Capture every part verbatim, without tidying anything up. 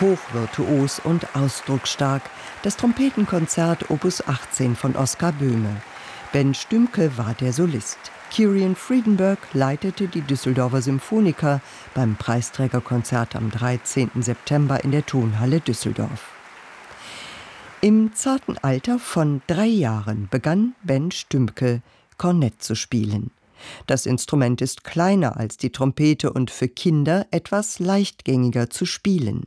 hochvirtuos und ausdrucksstark, das Trompetenkonzert Opus achtzehn von Oskar Böhme. Ben Stümke war der Solist. Kirian Friedenberg leitete die Düsseldorfer Symphoniker beim Preisträgerkonzert am dreizehnten September in der Tonhalle Düsseldorf. Im zarten Alter von drei Jahren begann Ben Stümke, Kornett zu spielen. Das Instrument ist kleiner als die Trompete und für Kinder etwas leichtgängiger zu spielen.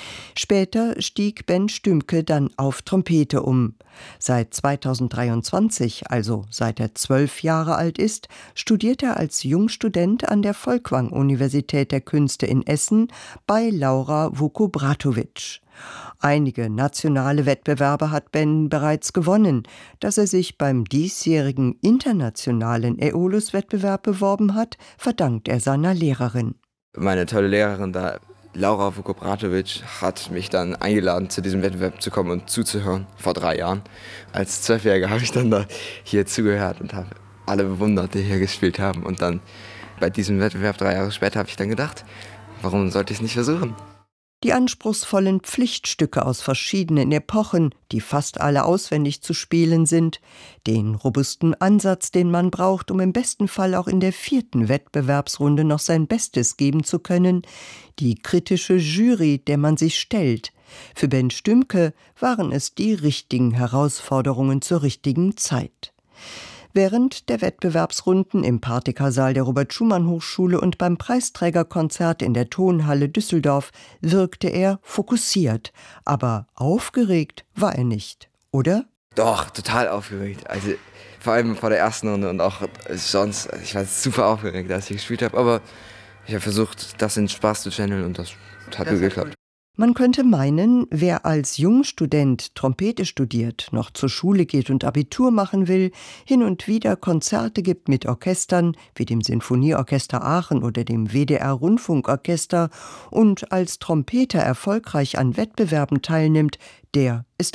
Später stieg Ben Stümke dann auf Trompete um. Seit zweitausenddreiundzwanzig, also seit er zwölf Jahre alt ist, studiert er als Jungstudent an der Folkwang-Universität der Künste in Essen bei Laura Vukobratovic. Einige nationale Wettbewerbe hat Ben bereits gewonnen. Dass er sich beim diesjährigen internationalen Aeolus-Wettbewerb beworben hat, verdankt er seiner Lehrerin. Meine tolle Lehrerin da, Laura Vukobratovic, hat mich dann eingeladen, zu diesem Wettbewerb zu kommen und zuzuhören, vor drei Jahren. Als Zwölfjähriger habe ich dann da hier zugehört und habe alle bewundert, die hier gespielt haben. Und dann bei diesem Wettbewerb, drei Jahre später, habe ich dann gedacht, warum sollte ich es nicht versuchen? Die anspruchsvollen Pflichtstücke aus verschiedenen Epochen, die fast alle auswendig zu spielen sind, den robusten Ansatz, den man braucht, um im besten Fall auch in der vierten Wettbewerbsrunde noch sein Bestes geben zu können, die kritische Jury, der man sich stellt. Für Ben Stümke waren es die richtigen Herausforderungen zur richtigen Zeit. Während der Wettbewerbsrunden im Partysaal der Robert-Schumann-Hochschule und beim Preisträgerkonzert in der Tonhalle Düsseldorf wirkte er fokussiert. Aber aufgeregt war er nicht, oder? Doch, total aufgeregt. Also vor allem vor der ersten Runde und auch sonst. Ich war super aufgeregt, als ich gespielt habe. Aber ich habe versucht, das in Spaß zu channeln und das hat gut geklappt. Man könnte meinen, wer als Jungstudent Trompete studiert, noch zur Schule geht und Abitur machen will, hin und wieder Konzerte gibt mit Orchestern wie dem Sinfonieorchester Aachen oder dem W D R-Rundfunkorchester und als Trompeter erfolgreich an Wettbewerben teilnimmt, der ist